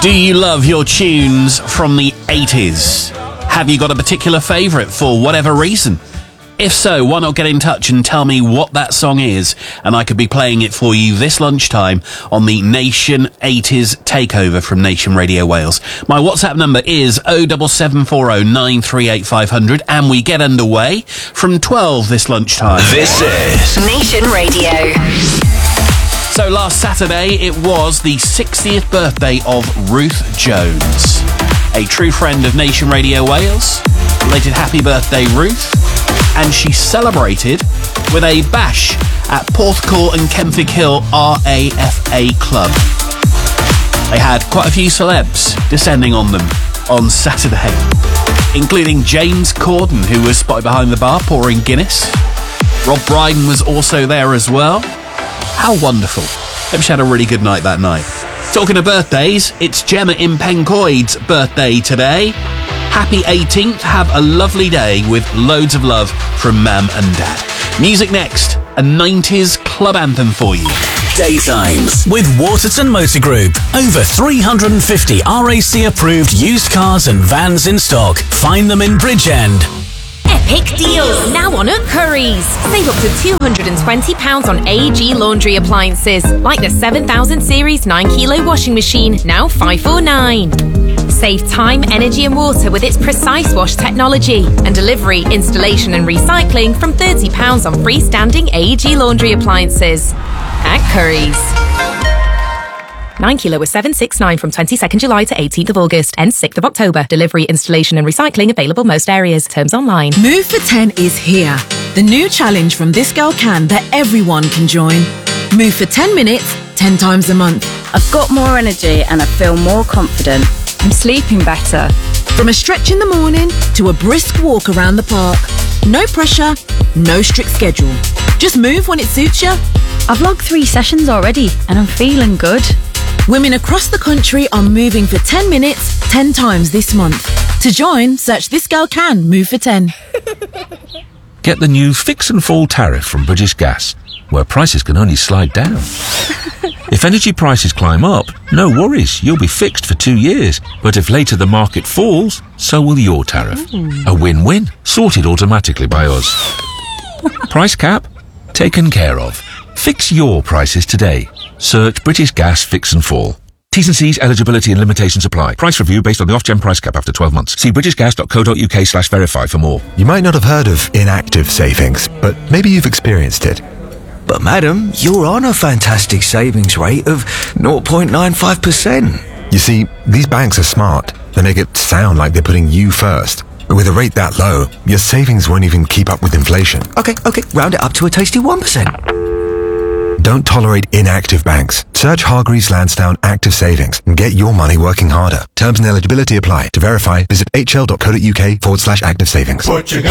Do you love your tunes from the 80s? Have you got a particular favourite for whatever reason? If so, why not get in touch and tell me what that song is, and I could be playing it for you this lunchtime on the Nation 80s Takeover from Nation Radio Wales. My WhatsApp number is 07740 938 500, and we get underway from 12 this lunchtime. This is Nation Radio. So last Saturday, it was the 60th birthday of Ruth Jones, a true friend of Nation Radio Wales. Belated happy birthday, Ruth. And she celebrated with a bash at Porthcawl and Kempwick Hill RAFA Club. They had quite a few celebs descending on them on Saturday, including James Corden, who was spotted behind the bar pouring Guinness. Rob Brydon was also there as well. How wonderful. Hope she had a really good night that night. Talking of birthdays, it's Gemma in Pencoed's birthday today. Happy 18th. Have a lovely day with loads of love from Mum and Dad. Music next. A 90s club anthem for you. Daytimes with Waterton Motor Group. Over 350 RAC approved used cars and vans in stock. Find them in Bridgend. Epic deals now on at Currys. Save up to £220 on AEG laundry appliances, like the 7000 series 9kg washing machine, now £549. Save time, energy and water with its Precise Wash technology, and delivery, installation and recycling from £30 on freestanding AEG laundry appliances. At Currys. 9kg was $769 from 22nd July to 18th of August. Ends 6th of October. Delivery, installation and recycling available most areas. Terms online. Move for 10 is here. The new challenge from This Girl Can that everyone can join. Move for 10 minutes, 10 times a month. I've got more energy and I feel more confident. I'm sleeping better. From a stretch in the morning to a brisk walk around the park. No pressure, no strict schedule. Just move when it suits you. I've logged 3 sessions already and I'm feeling good. Women across the country are moving for 10 minutes, 10 times this month. To join, search This Girl Can Move for 10. Get the new Fix and Fall tariff from British Gas, where prices can only slide down. If energy prices climb up, no worries, you'll be fixed for 2 years. But if later the market falls, so will your tariff. A win-win, sorted automatically by us. Price cap? Taken care of. Fix your prices today. Search British Gas Fix and Fall. T's and C's, eligibility and limitations apply. Price review based on the off-gen price cap after 12 months. See britishgas.co.uk/verify for more. You might not have heard of inactive savings, but maybe you've experienced it. But madam, you're on a fantastic savings rate of 0.95%. You see, these banks are smart. They make it sound like they're putting you first. But with a rate that low, your savings won't even keep up with inflation. Okay, round it up to a tasty 1%. Don't tolerate inactive banks. Search Hargreaves Lansdowne Active Savings and get your money working harder. Terms and eligibility apply. To verify, visit hl.co.uk/active savings. What you got?